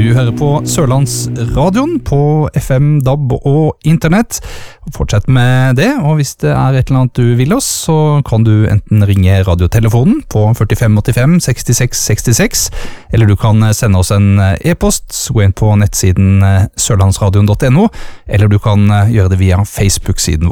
Du hører på Sørlandsradioen på FM, DAB og internett. Fortsett med det, og hvis det er et eller annet du vil oss, så kan du enten ringe radiotelefonen på 4585 66 66, eller du kan sende oss en e-post, gå inn på nettsiden sørlandsradion.no, eller du kan gjøre det via Facebook-siden vår.